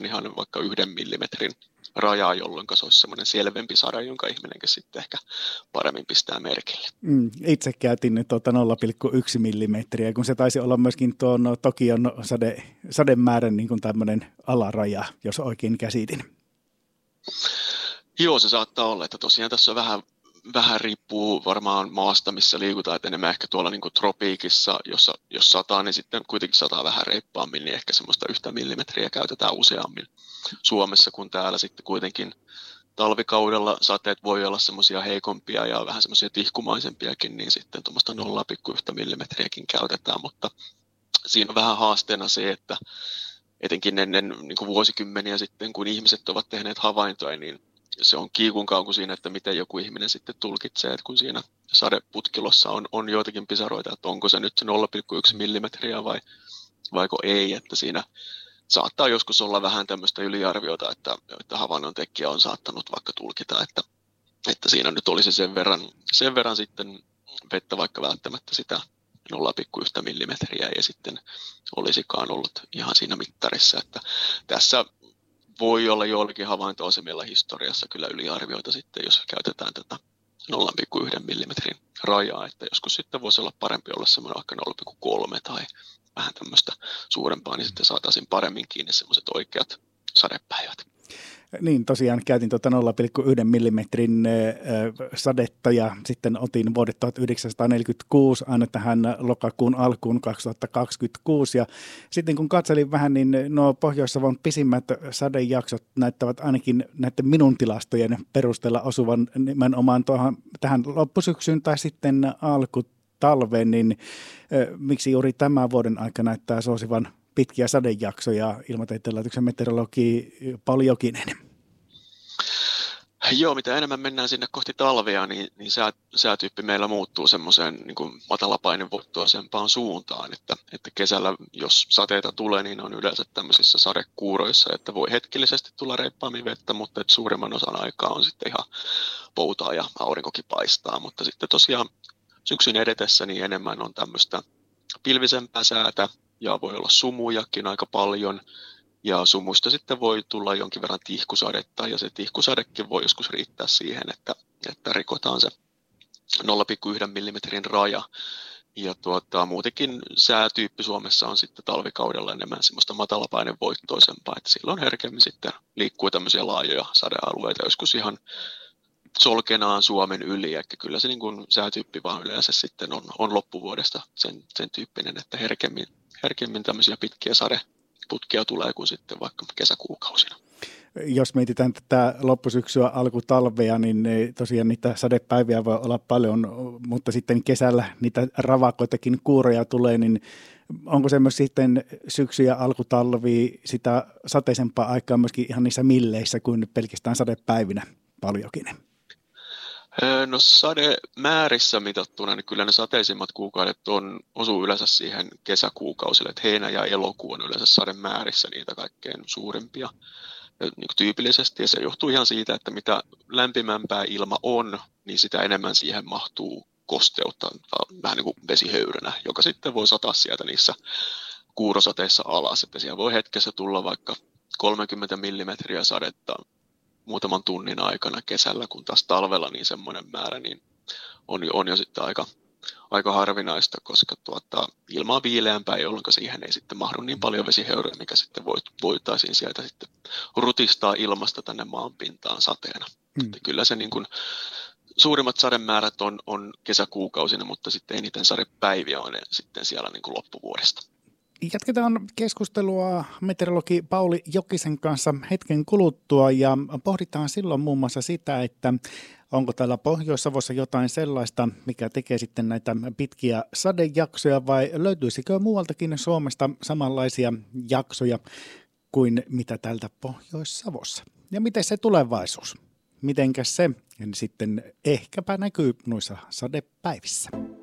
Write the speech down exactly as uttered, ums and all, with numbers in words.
ihan vaikka yhden millimetrin rajaa, jolloin se olisi semmoinen selvempi sade, jonka ihminenkin sitten ehkä paremmin pistää merkille. Mm, itse käytin tuota nolla pilkku yksi millimetriä, kun se taisi olla myöskin tuon Tokion sade, sademäärän niin kuin tämmöinen alaraja, jos oikein käsitin. Joo, se saattaa olla, että tosiaan tässä on vähän, vähän riippuu varmaan maasta, missä liikutaan, että enemmän ehkä tuolla niin kuin tropiikissa, jossa, jos sataa, niin sitten kuitenkin sataa vähän reippaammin, niin ehkä semmoista yhtä millimetriä käytetään useammin Suomessa, kun täällä sitten kuitenkin talvikaudella sateet voi olla semmoisia heikompia ja vähän semmoisia tihkumaisempiakin, niin sitten tuommoista nolla pilkku yksi millimetriäkin käytetään, mutta siinä on vähän haasteena se, että etenkin ennen niin kuin vuosikymmeniä sitten, kun ihmiset ovat tehneet havaintoja, niin se on kiikun kauku siinä, että miten joku ihminen sitten tulkitsee, että kun siinä sadeputkilossa on, on joitakin pisaroita, että onko se nyt se nolla pilkku yksi millimetriä vai vaiko ei, että siinä saattaa joskus olla vähän tämmöistä yliarviota, että, että havainnon tekijä on saattanut vaikka tulkita, että, että siinä nyt olisi sen verran, sen verran sitten vettä vaikka välttämättä sitä nolla pilkku yksi millimetriä ei sitten olisikaan ollut ihan siinä mittarissa, että tässä voi olla joillakin havaintoasemilla historiassa kyllä yliarvioita sitten, jos käytetään tätä nolla pilkku yksi millimetrin rajaa, että joskus sitten voisi olla parempi olla semmoinen vaikka nolla pilkku kolme tai vähän tämmöistä suurempaa, niin sitten saataisiin paremmin kiinni semmoiset oikeat sadepäivät. Niin, tosiaan käytin tuota nolla pilkku yksi millimetrin sadetta ja sitten otin vuodet tuhatyhdeksänsataaneljäkymmentäkuusi aina tähän lokakuun alkuun kaksituhattakaksikymmentäkuusi ja sitten kun katselin vähän, niin nuo Pohjois-Savon pisimmät sadejaksot näyttävät ainakin näiden minun tilastojen perusteella osuvan nimenomaan tuohon, tähän loppusyksyyn tai sitten alkutalveen, niin miksi juuri tämän vuoden aika näyttää suosivan pitkiä sadejaksoja, Ilmatieteen laitoksen meteorologi Pauli Jokinen? Joo, mitä enemmän mennään sinne kohti talvea, niin, niin sää, säätyyppi meillä muuttuu semmoiseen niin kuin matalapainevoittoisempaan suuntaan, että, että kesällä, jos sateita tulee, niin on yleensä tämmöisissä sadekuuroissa, että voi hetkellisesti tulla reippaammin vettä, mutta että suurimman osan aikaa on sitten ihan poutaa ja aurinkokin paistaa, mutta sitten tosiaan syksyn edetessä niin enemmän on tämmöistä pilvisempää säätä, ja voi olla sumujakin aika paljon, ja sumuista sitten voi tulla jonkin verran tihkusadetta, ja se tihkusadekin voi joskus riittää siihen, että, että rikotaan se nolla pilkku yksi millimetrin raja. Ja tuota, muutenkin säätyyppi Suomessa on sitten talvikaudella enemmän semmoista matalapainevoittoisempaa, että silloin herkemmin sitten liikkuu tämmöisiä laajoja sadealueita, joskus ihan solkenaan Suomen yli, eli kyllä se niin kuin säätyyppi vaan yleensä sitten on, on loppuvuodesta sen, sen tyyppinen, että herkemmin herkemmin tämmöisiä pitkiä sadeputkia tulee kuin sitten vaikka kesäkuukausina. Jos mietitään tätä loppusyksyä, alkutalvea, niin tosiaan niitä sadepäiviä voi olla paljon, mutta sitten kesällä niitä ravakoitakin kuuroja tulee, niin onko se myös sitten syksy- ja alkutalvi sitä sateisempaa aikaa myöskin ihan niissä milleissä kuin pelkästään sadepäivinä paljonkin? No sademäärissä mitattuna, niin kyllä ne sateisimmat kuukaudet on, osuu yleensä siihen kesäkuukausille, että heinä ja elokuu on yleensä sademäärissä niitä kaikkein suurimpia niin kuin tyypillisesti, ja se johtuu ihan siitä, että mitä lämpimämpää ilma on, niin sitä enemmän siihen mahtuu kosteutta, vähän niin kuin vesihöyränä, joka sitten voi sataa sieltä niissä kuurosateissa alas, että siellä voi hetkessä tulla vaikka kolmekymmentä millimetriä sadetta muutaman tunnin aikana kesällä, kun taas talvella niin semmoinen määrä niin on, jo, on jo sitten aika, aika harvinaista, koska tuota, ilma on viileämpää, jolloin siihen ei sitten mahdu niin paljon vesihöyryä, mikä sitten voitaisiin sieltä sitten rutistaa ilmasta tänne maanpintaan sateena. Mm. Että kyllä se niin kuin, suurimmat sademäärät on, on kesäkuukausina, mutta sitten eniten sadepäiviä on sitten siellä niin kuin loppuvuodesta. Jatketaan keskustelua meteorologi Pauli Jokisen kanssa hetken kuluttua ja pohditaan silloin muun muassa sitä, että onko täällä Pohjois-Savossa jotain sellaista, mikä tekee sitten näitä pitkiä sadejaksoja vai löytyisikö muualtakin Suomesta samanlaisia jaksoja kuin mitä täältä Pohjois-Savossa? Ja miten se tulevaisuus? Mitenkäs se sitten ehkäpä näkyy noissa sadepäivissä?